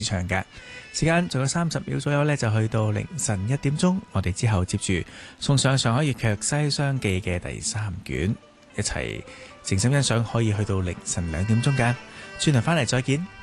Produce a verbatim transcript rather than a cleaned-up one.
唱嘅。時間仲有三十秒左右呢，就去到凌晨一點鐘。我哋之後接住送上上海粵劇西廂記嘅第三卷，一齊靜心欣賞，可以去到凌晨兩點鐘嘅。轉頭翻嚟再見。